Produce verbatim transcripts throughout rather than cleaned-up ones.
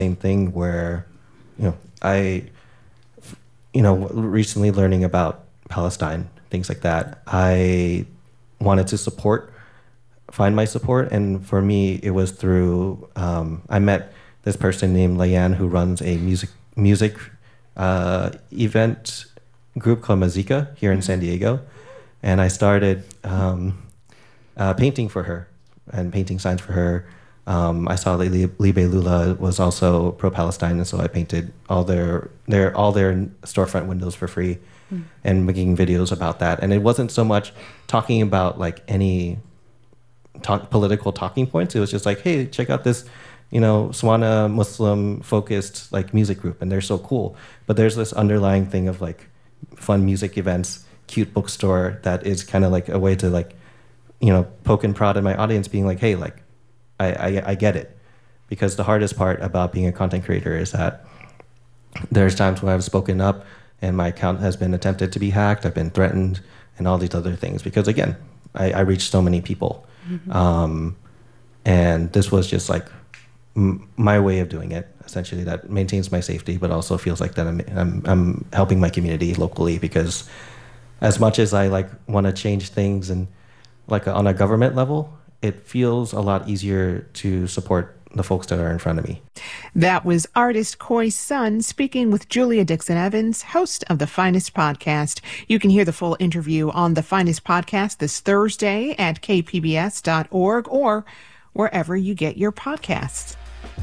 Same thing where, you know, I, you know, recently learning about Palestine, things like that, I wanted to support, find my support. And for me, it was through, um, I met this person named Layan who runs a music, music uh, event group called Mazika here in San Diego. And I started um, uh, painting for her and painting signs for her. Um, I saw Libe Lula was also pro-Palestine, and so I painted all their their all their storefront windows for free, mm. and making videos about that. And it wasn't so much talking about like any talk, political talking points. It was just like, hey, check out this, you know, Swana Muslim focused like music group, and they're so cool. But there's this underlying thing of like fun music events, cute bookstore that is kind of like a way to like, you know, poke and prod in my audience, being like, hey, like. I, I, I get it, because the hardest part about being a content creator is that there's times when I've spoken up and my account has been attempted to be hacked, I've been threatened, and all these other things, because again, I, I reach so many people. Mm-hmm. um, and this was just like m my way of doing it, essentially, that maintains my safety, but also feels like that I'm, I'm, I'm helping my community locally, because as much as I like want to change things and like on a government level, it feels a lot easier to support the folks that are in front of me. That was artist Khoi Sun speaking with Julia Dixon Evans, host of The Finest Podcast. You can hear the full interview on The Finest Podcast this Thursday at k p b s dot org or wherever you get your podcasts.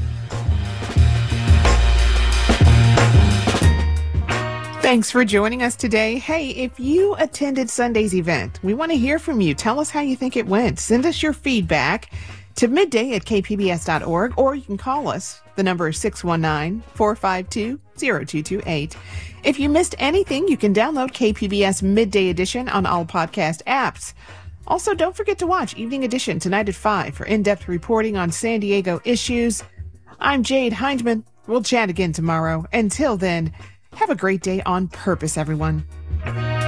Thanks for joining us today. Hey, if you attended Sunday's event, we want to hear from you. Tell us how you think it went. Send us your feedback to midday at k p b s dot org, or you can call us. The number is six one nine, four five two, zero two two eight. If you missed anything, you can download K P B S Midday Edition on all podcast apps. Also, don't forget to watch Evening Edition tonight at five for in-depth reporting on San Diego issues. I'm Jade Hindman. We'll chat again tomorrow. Until then, have a great day on purpose, everyone.